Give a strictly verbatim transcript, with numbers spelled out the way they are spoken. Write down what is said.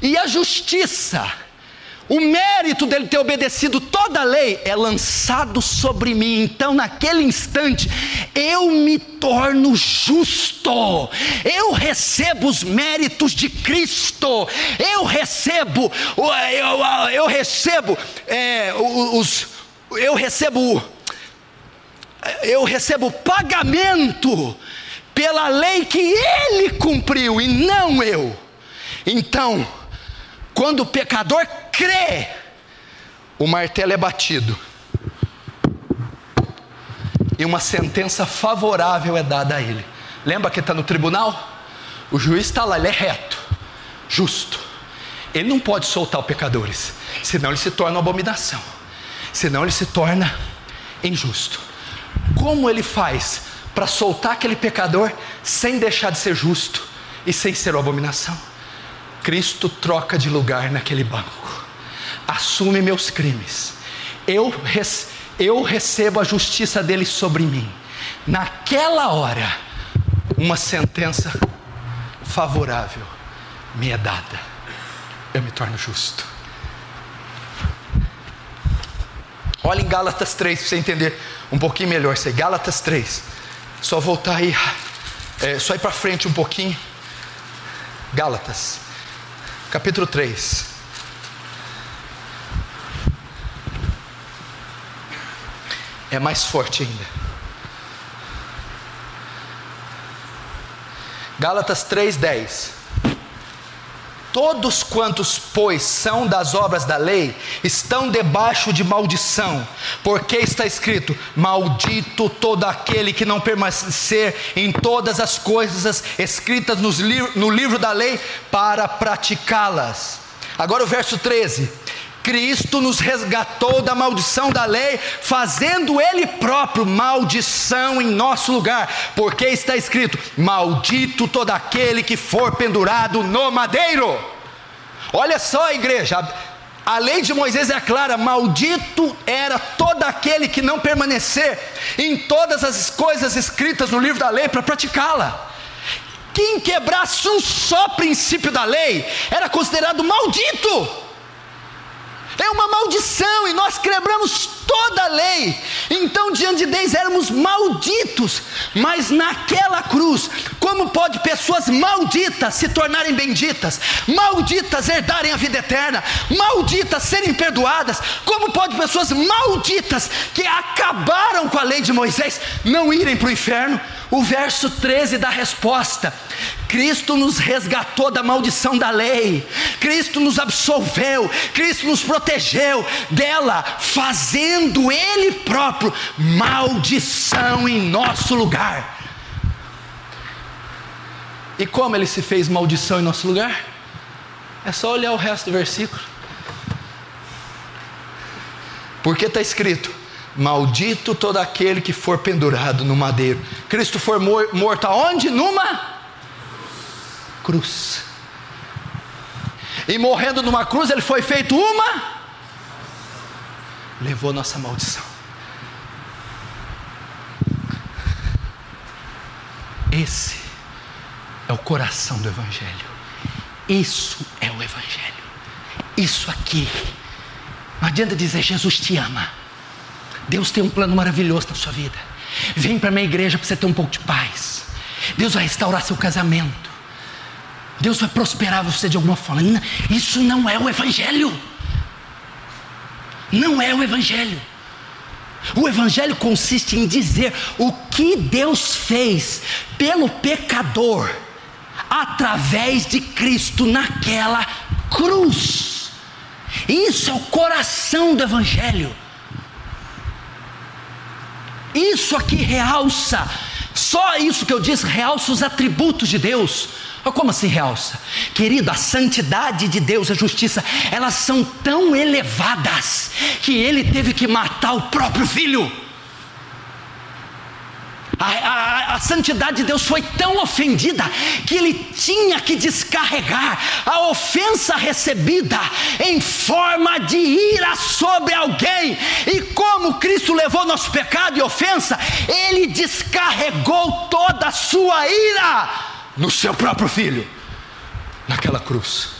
e a justiça, o mérito dele ter obedecido toda a lei é lançado sobre mim. Então naquele instante eu me torno justo, eu recebo os méritos de Cristo, eu recebo, eu, eu recebo é, os, eu recebo, eu recebo pagamento pela lei que Ele cumpriu e não eu. Então, quando o pecador crê, o martelo é batido e uma sentença favorável é dada a ele. Lembra que está no tribunal? O juiz está lá, ele é reto, justo. Ele não pode soltar os pecadores, senão ele se torna uma abominação, senão ele se torna injusto. Como ele faz para soltar aquele pecador sem deixar de ser justo e sem ser uma abominação? Cristo troca de lugar naquele banco, assume meus crimes, eu, rece, eu recebo a justiça dele sobre mim. Naquela hora, uma sentença favorável me é dada, eu me torno justo. Olha em Gálatas três para você entender um pouquinho melhor isso aí. Gálatas três, só voltar aí, é, só ir para frente um pouquinho. Gálatas capítulo três. É mais forte ainda. Gálatas três, dez. Todos quantos, pois, são das obras da lei, estão debaixo de maldição, porque está escrito: maldito todo aquele que não permanecer em todas as coisas escritas nos li- no livro da lei para praticá-las. Agora o verso treze. Cristo nos resgatou da maldição da lei, fazendo Ele próprio maldição em nosso lugar, porque está escrito: maldito todo aquele que for pendurado no madeiro. Olha só, igreja, a lei de Moisés é clara: maldito era todo aquele que não permanecer em todas as coisas escritas no livro da lei para praticá-la. Quem quebrasse um só princípio da lei era considerado maldito. É uma maldição, e nós quebramos toda a lei. Então diante de Deus éramos malditos. Mas naquela cruz, como pode pessoas malditas se tornarem benditas, malditas herdarem a vida eterna, malditas serem perdoadas? Como pode pessoas malditas que acabaram com a lei de Moisés não irem para o inferno? O verso treze dá a resposta: Cristo nos resgatou da maldição da lei, Cristo nos absolveu, Cristo nos protegeu dela, fazendo Ele próprio maldição em nosso lugar. E como Ele se fez maldição em nosso lugar? É só olhar o resto do versículo, porque está escrito: maldito todo aquele que for pendurado no madeiro. Cristo foi morto aonde? Numa cruz. E morrendo numa cruz, Ele foi feito uma, levou nossa maldição. Esse é o coração do Evangelho. Isso é o Evangelho. Isso aqui. Não adianta dizer Jesus te ama. Deus tem um plano maravilhoso na sua vida. Vem para a minha igreja para você ter um pouco de paz. Deus vai restaurar seu casamento. Deus vai prosperar você de alguma forma. Isso não é o Evangelho. Não é o Evangelho. O Evangelho consiste em dizer o que Deus fez pelo pecador através de Cristo naquela cruz. Isso é o coração do Evangelho. Isso aqui realça, só isso que eu disse, realça os atributos de Deus. Como assim realça? Querido, a santidade de Deus, a justiça, elas são tão elevadas que Ele teve que matar o próprio Filho. A, a, a santidade de Deus foi tão ofendida que Ele tinha que descarregar a ofensa recebida em forma de ira sobre alguém. E como Cristo levou nosso pecado e ofensa, Ele descarregou toda a sua ira no seu próprio Filho, naquela cruz.